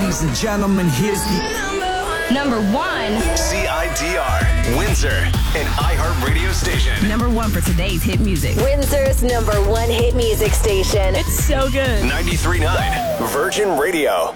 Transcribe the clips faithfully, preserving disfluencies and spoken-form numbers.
Ladies and gentlemen, here's the number one C I D R, Windsor, an iHeartRadio station. Number one for today's hit music. Windsor's number one hit music station. It's so good. ninety-three point nine Virgin Radio.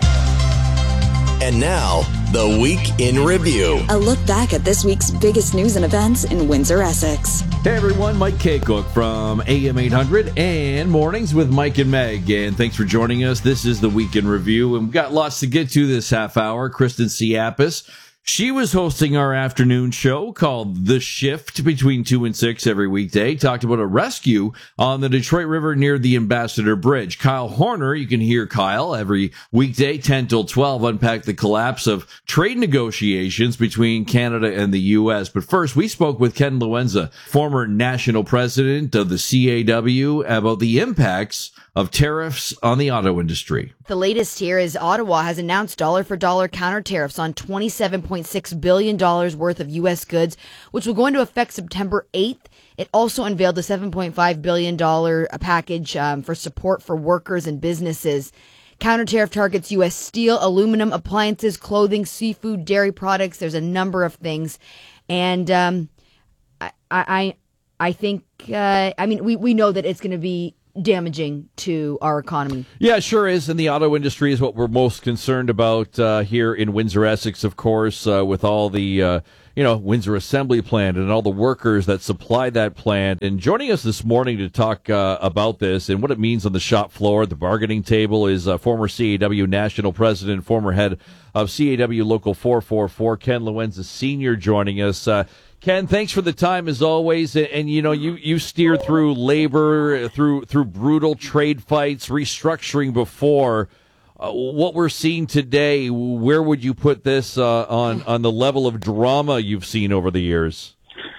And now, The Week in Review. A look back at this week's biggest news and events in Windsor, Essex. Hey everyone, Mike Kaycook from A M eight hundred and Mornings with Mike and Meg. And thanks for joining us. This is The Week in Review, and we've got lots to get to this half hour. Kristen Siapis, she was hosting our afternoon show called The Shift between two and six every weekday. Talked about a rescue on the Detroit River near the Ambassador Bridge. Kyle Horner, you can hear Kyle every weekday, ten till twelve, unpack the collapse of trade negotiations between Canada and the U S. But first, we spoke with Ken Luenza, former national president of the C A W, about the impacts of tariffs on the auto industry. The latest here is Ottawa has announced dollar-for-dollar counter tariffs on twenty-seven point six billion dollars worth of U S goods, which will go into effect September eighth. It also unveiled a seven point five billion dollars package um, for support for workers and businesses. Counter tariff targets U S steel, aluminum, appliances, clothing, seafood, dairy products. There's a number of things. And um, I, I, I think, uh, I mean, we, we know that it's going to be damaging to our economy. Yeah, it sure is. And the auto industry is what we're most concerned about uh, here in Windsor, Essex, of course, uh, with all the, uh, you know, Windsor Assembly Plant and all the workers that supply that plant. And joining us this morning to talk uh, about this and what it means on the shop floor, the bargaining table, is uh, former C A W National President, former head of C A W Local four forty-four, Ken Luenza Senior, joining us. Uh, Ken, thanks for the time as always. And, and you know, you, you steered through labor, through through brutal trade fights, restructuring before. Uh, what we're seeing today, where would you put this uh, on, on the level of drama you've seen over the years?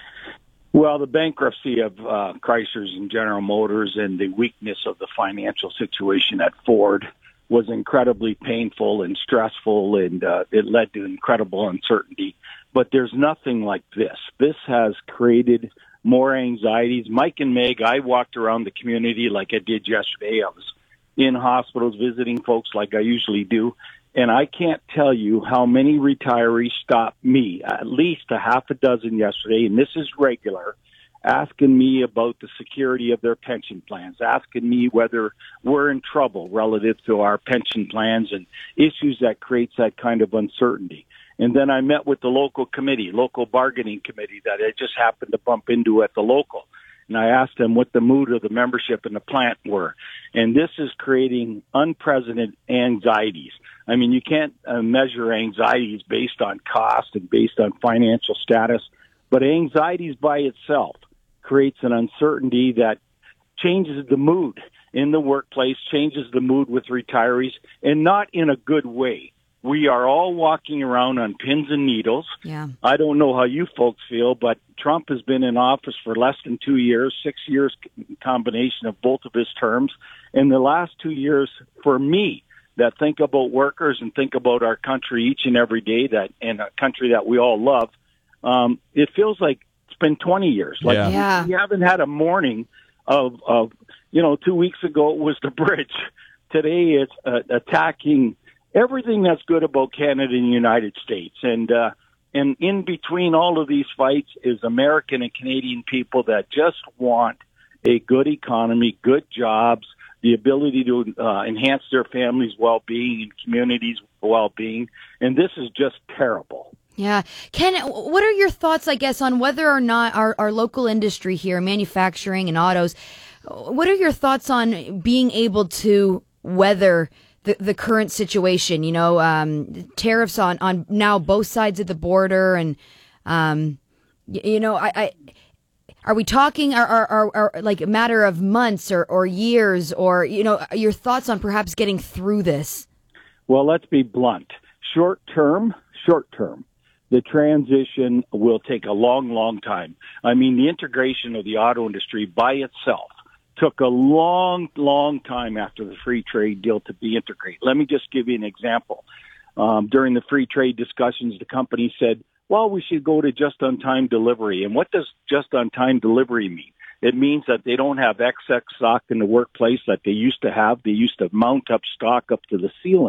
Well, the bankruptcy of uh, Chrysler's and General Motors and the weakness of the financial situation at Ford was incredibly painful and stressful, and uh, it led to incredible uncertainty. But there's nothing like this. This has created more anxieties. Mike and Meg, I walked around the community like I did yesterday. I was in hospitals visiting folks like I usually do. And I can't tell you how many retirees stopped me, at least a half a dozen yesterday, and this is regular, asking me about the security of their pension plans, asking me whether we're in trouble relative to our pension plans and issues that creates that kind of uncertainty. And then I met with the local committee, local bargaining committee that I just happened to bump into at the local. And I asked them what the mood of the membership in the plant were. And this is creating unprecedented anxieties. I mean, you can't uh, measure anxieties based on cost and based on financial status, but anxieties by itself creates an uncertainty that changes the mood in the workplace, changes the mood with retirees, and not in a good way. We are all walking around on pins and needles. Yeah. I don't know how you folks feel, but Trump has been in office for less than two years, six years combination of both of his terms. In the last two years, for me, that think about workers and think about our country each and every day, that and a country that we all love, um, it feels like it's been twenty years. Like Yeah. Yeah. we haven't had a morning of, of, you know, two weeks ago it was the bridge. Today it's uh, attacking everything that's good about Canada and the United States. And, uh, and in between all of these fights is American and Canadian people that just want a good economy, good jobs, the ability to uh, enhance their families' well-being and communities' well-being. And this is just terrible. Yeah. Ken, what are your thoughts, I guess, on whether or not our, our local industry here, manufacturing and autos, what are your thoughts on being able to weather The, the current situation, you know, um, tariffs on, on now both sides of the border, and um, you, you know, I, I are we talking are, are, are, are like a matter of months or, or years, or you know, your thoughts on perhaps getting through this? Well, let's be blunt. Short term, short term, the transition will take a long, long time. I mean, the integration of the auto industry by itself took a long, long time after the free trade deal to be integrated. Let me just give you an example. Um, during the free trade discussions, the company said, well, we should go to just-on-time delivery. And what does just-on-time delivery mean? It means that they don't have excess stock in the workplace that they used to have. They used to mount up stock up to the ceiling.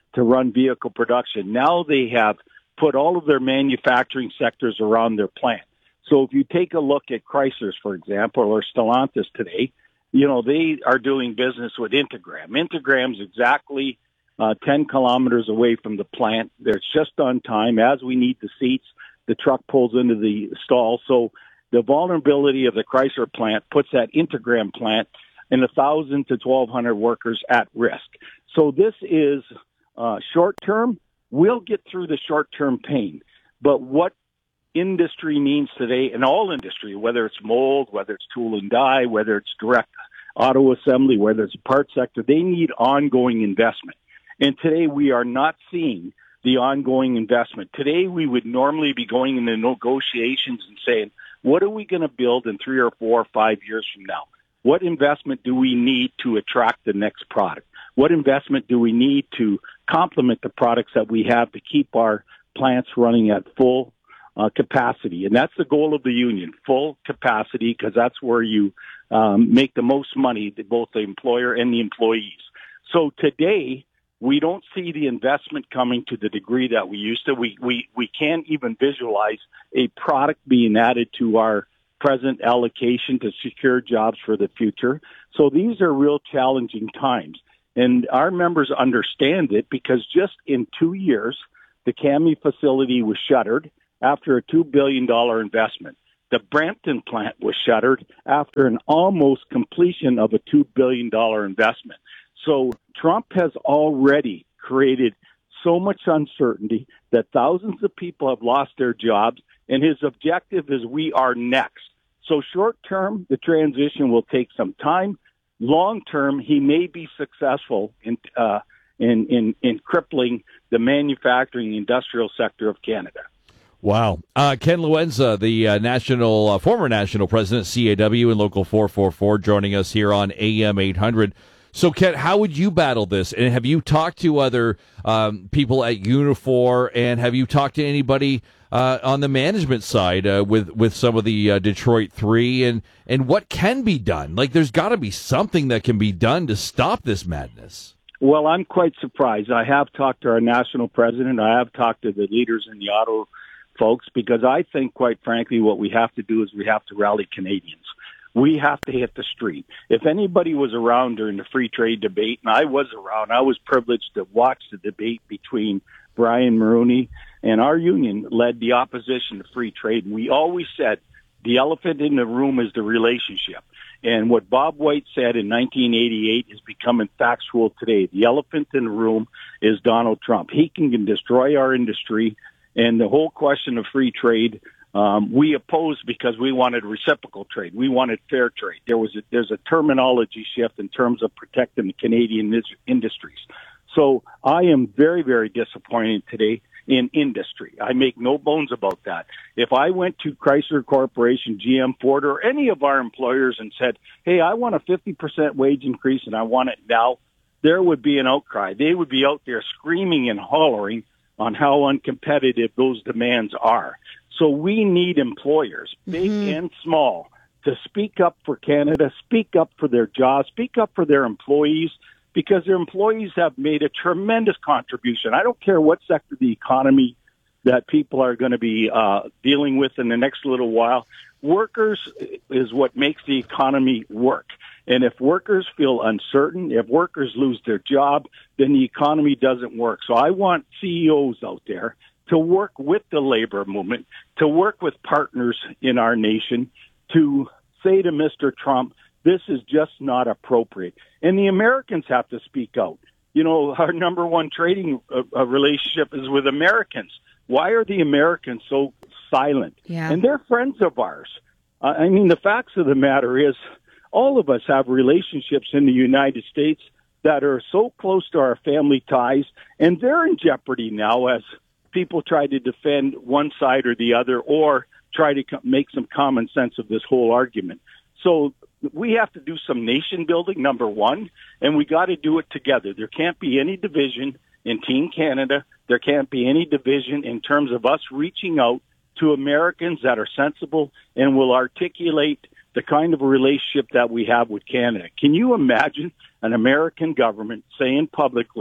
to run vehicle production. Now they have put all of their manufacturing sectors around their plant. So if you take a look at Chrysler's, for example, or Stellantis today, you know, they are doing business with Integram. Integram's exactly uh, ten kilometers away from the plant. They're just on time. As we need the seats, the truck pulls into the stall. So the vulnerability of the Chrysler plant puts that Integram plant and one thousand to twelve hundred workers at risk. So this is uh, short-term. We'll get through the short-term pain. But what industry needs today, and all industry, whether it's mold, whether it's tool and die, whether it's direct auto assembly, whether it's a part sector, they need ongoing investment. And today we are not seeing the ongoing investment. Today we would normally be going into negotiations and saying, what are we going to build in three or four or five years from now? What investment do we need to attract the next product? What investment do we need to complement the products that we have to keep our plants running at full uh, capacity? And that's the goal of the union, full capacity, because that's where you um, make the most money, both the employer and the employees. So today, we don't see the investment coming to the degree that we used to. We, we, we can't even visualize a product being added to our present allocation to secure jobs for the future. So these are real challenging times. And our members understand it because just in two years, the C A M I facility was shuttered after a two billion dollars investment. The Brampton plant was shuttered after an almost completion of a two billion dollars investment. So Trump has already created so much uncertainty that thousands of people have lost their jobs, and his objective is we are next. So short term, the transition will take some time. Long term, he may be successful in, uh, in, in, in crippling the manufacturing industrial sector of Canada. Wow. Uh, Ken Luenza, the uh, national, uh, former national president, C A W and Local four forty-four, joining us here on A M eight hundred. So, Ken, how would you battle this? And have you talked to other um, people at Unifor, and have you talked to anybody uh, on the management side uh, with with some of the uh, Detroit Three? And and what can be done? Like, there's got to be something that can be done to stop this madness. Well, I'm quite surprised. I have talked to our national president. I have talked to the leaders in the auto folks, because I think, quite frankly, what we have to do is we have to rally Canadians. We have to hit the street. If anybody was around during the free trade debate, and I was around, I was privileged to watch the debate between Brian Mulroney and our union led the opposition to free trade. And we always said the elephant in the room is the relationship. And what Bob White said in nineteen eighty-eight is becoming factual today. The elephant in the room is Donald Trump. He can destroy our industry. And the whole question of free trade, Um, we opposed because we wanted reciprocal trade. We wanted fair trade. There was a, there's a terminology shift in terms of protecting the Canadian industries. So I am very, very disappointed today in industry. I make no bones about that. If I went to Chrysler Corporation, G M, Ford, or any of our employers and said, hey, I want a fifty percent wage increase and I want it now, there would be an outcry. They would be out there screaming and hollering on how uncompetitive those demands are. So we need employers, big mm-hmm. and small, to speak up for Canada, speak up for their jobs, speak up for their employees, because their employees have made a tremendous contribution. I don't care what sector of the economy that people are going to be uh, dealing with in the next little while. Workers is what makes the economy work. And if workers feel uncertain, if workers lose their job, then the economy doesn't work. So I want C E Os out there to work with the labor movement, to work with partners in our nation, to say to Mister Trump, this is just not appropriate. And the Americans have to speak out. You know, our number one trading uh, relationship is with Americans. Why are the Americans so silent? Yeah. And they're friends of ours. Uh, I mean, the facts of the matter is all of us have relationships in the United States that are so close to our family ties, and they're in jeopardy now as people try to defend one side or the other or try to make some common sense of this whole argument. So we have to do some nation building, number one, and we got to do it together. There can't be any division in Team Canada. There can't be any division in terms of us reaching out to Americans that are sensible and will articulate the kind of relationship that we have with Canada. Can you imagine an American government saying publicly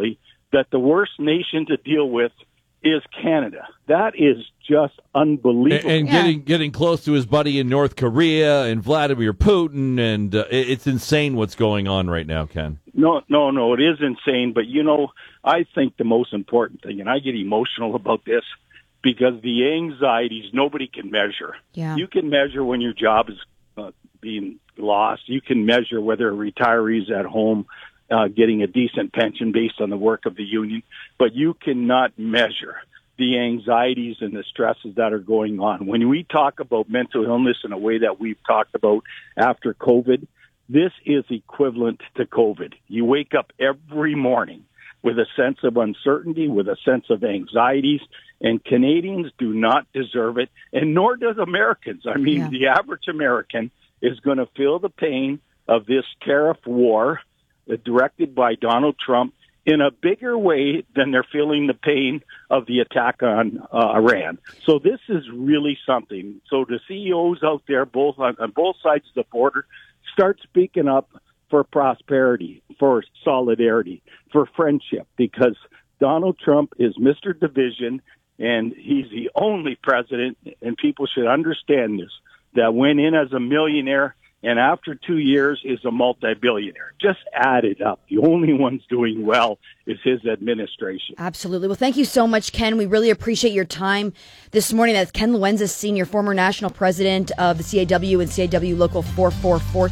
that the worst nation to deal with is Canada. That is just unbelievable. And, and Yeah. getting getting close to his buddy in North Korea and Vladimir Putin, and uh, it- it's insane what's going on right now, Ken. No, no, no, it is insane. But, you know, I think the most important thing, and I get emotional about this, because the anxieties nobody can measure. Yeah. You can measure when your job is uh, being lost. You can measure whether a retiree is at home uh, getting a decent pension based on the work of the union, but you cannot measure the anxieties and the stresses that are going on. When we talk about mental illness in a way that we've talked about after COVID, this is equivalent to COVID. You wake up every morning with a sense of uncertainty, with a sense of anxieties, and Canadians do not deserve it, and nor does Americans. I mean, Yeah. the average American is going to feel the pain of this tariff war uh, directed by Donald Trump in a bigger way than they're feeling the pain of the attack on uh, Iran. So this is really something. So the C E Os out there, both on, on both sides of the border, start speaking up for prosperity, for solidarity, for friendship, because Donald Trump is Mister Division, and he's the only president, and people should understand this, that went in as a millionaire and after two years is a multi-billionaire. Just add it up. The only one's doing well is his administration. Absolutely. Well, thank you so much, Ken. We really appreciate your time this morning. That's Ken Luenza, Senior, former national president of the C A W and C A W Local four four four.